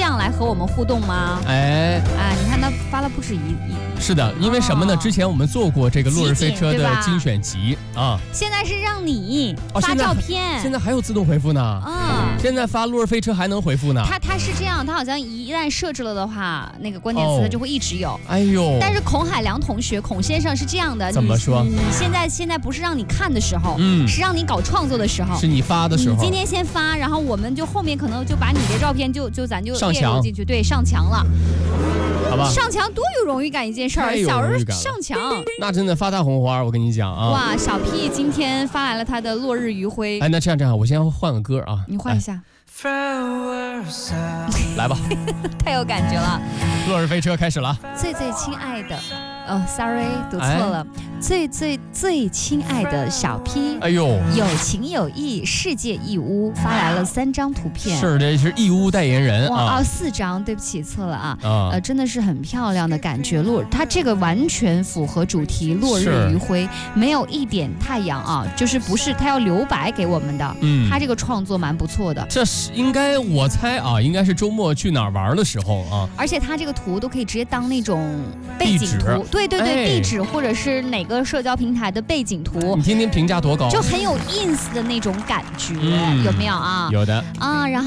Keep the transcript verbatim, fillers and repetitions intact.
样来和我们互动吗？ 哎， 啊，你看他发了不止一一。 是的，因为什么呢？之前我们做过这个落日飞车的精选集啊， 现在是让你发照片， 哦、现在还有自动回复呢。 啊， 现在发落日飞车还能回复呢。 它它是这样，它好像一旦设置了的话，那个关键词它就会一直有。 哦、哎呦！ 但是孔海良同学，孔先生是这样的， 怎么说？ 你, 你现在现在不是让你看的时候， 嗯， 是让你搞创作的时候， 是你发的时候。 你今天先发，然后我们就后面可能就把你的照片就就咱就列入进去，对，上墙了。 好吧， 上墙多有荣誉感一件事儿，小人上墙， 那真的发大红花，我跟你讲啊！ 哇，小 P 今天发来了他的落日余晖。 哎，那这样这样，我先换个歌啊， 你换一下， 来吧， 太有感觉了。 落日飞车开始了， 最最亲爱的，哦 ，sorry， 读错了。哎最最最亲爱的小 P， 哎呦， 有情有义，世界义乌发来了三张图片， 是的，是义乌代言人哇啊， 哦，四张，对不起，错了啊， 啊呃，真的是很漂亮的感觉，落，它这个完全符合主题，落日余晖，没有一点太阳啊，就是不是它要留白给我们的，嗯，它这个创作蛮不错的， 这是应该我猜啊，应该是周末去哪儿玩的时候啊， 而且它这个图都可以直接当那种背景图，对对对，哎、地址或者是哪个社交平台的背景图， 你听听评价多高， 就很有 ins 的那种感觉，嗯、有没有啊？ 有的啊，然后。